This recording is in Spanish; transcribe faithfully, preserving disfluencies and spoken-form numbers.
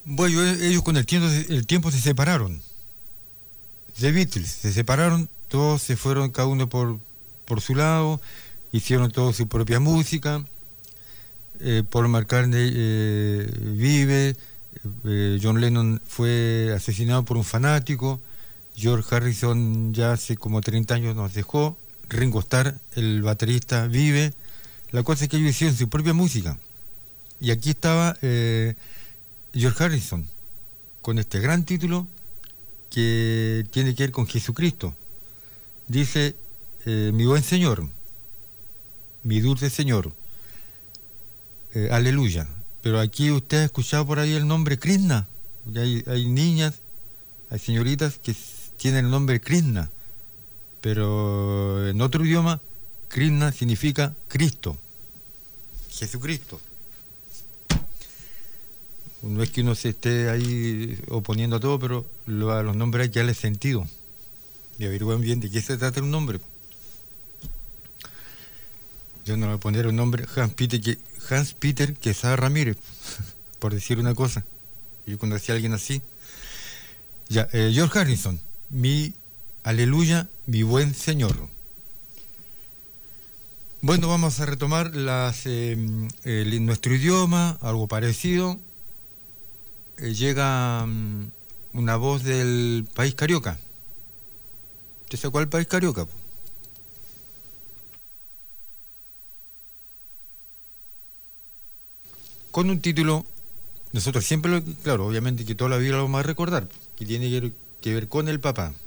Bueno, e- ellos con el tiempo, el tiempo se separaron. The Beatles se separaron, todos se fueron cada uno por, por su lado, hicieron toda su propia música. eh, Paul McCartney eh, vive, eh, John Lennon fue asesinado por un fanático, George Harrison ya hace como treinta años nos dejó, Ringo Starr, el baterista, vive. La cosa es que ellos hicieron su propia música. Y aquí estaba eh, George Harrison, con este gran título que tiene que ver con Jesucristo. Dice, eh, mi buen Señor, mi dulce Señor, eh, aleluya. Pero aquí usted ha escuchado por ahí el nombre Krishna. Y Hay, hay niñas, hay señoritas que s- tienen el nombre Krishna, pero en otro idioma, Krishna significa Cristo, Jesucristo. No es que uno se esté ahí oponiendo a todo, pero lo- a los nombres hay que darle sentido. Y averigüen bien de qué se trata un nombre. Yo no le voy a poner un nombre Hans Peter, que, Hans Peter Quesada Ramírez, por decir una cosa. Yo conocí a alguien así. Ya, eh, George Harrison, mi aleluya, mi buen señor. Bueno, vamos a retomar las, eh, el- nuestro idioma, algo parecido. Eh, llega mm, una voz del país carioca. ¿Usted sabe cuál país carioca? Po? Con un título, nosotros siempre, lo, claro, obviamente que toda la vida lo vamos a recordar, que tiene que ver, que ver con el papá.